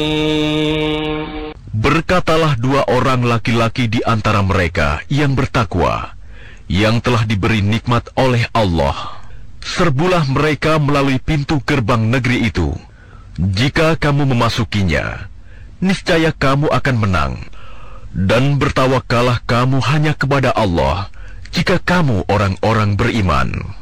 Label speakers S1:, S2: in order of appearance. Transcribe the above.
S1: Berkatalah dua orang laki-laki di antara mereka yang bertakwa, yang telah diberi nikmat oleh Allah. Serbulah mereka melalui pintu gerbang negeri itu. Jika kamu memasukinya, niscaya kamu akan menang. Dan bertawakalah kamu hanya kepada Allah, jika kamu orang-orang beriman.